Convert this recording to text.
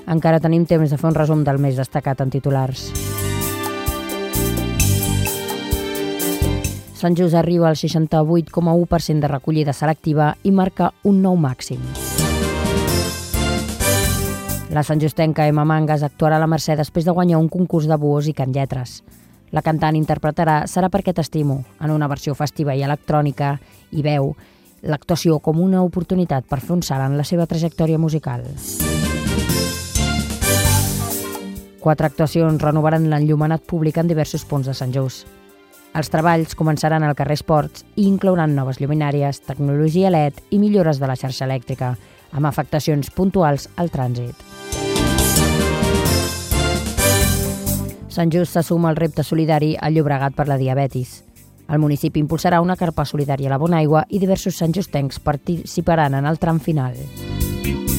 Encara tenim temps de fer un resum del més destacat en titulars. Sant Just arriba al 68,1% de recollida selectiva i marca un nou màxim. La santjustenca Emma Mangas actuarà a la Mercè després de guanyar un concurs de buos i cant lletres. La cantant interpretarà Serà perquè t'estimo, en una versió festiva i electrònica, i veu l'actuació com una oportunitat per fer un salt en la seva trajectòria musical. 4 actuacions renovaran l'enllumenat públic en diversos punts de Sant Just. Els treballs començaran al carrer Esports i inclouran noves lluminàries, tecnologia LED i millores de la xarxa elèctrica, amb afectacions puntuals al trànsit. Sant Just s'assuma el repte solidari al Llobregat per la diabetis. El municipi impulsarà una carpa solidària a la Bonaigua i diversos santjustencs participaran en el tram final.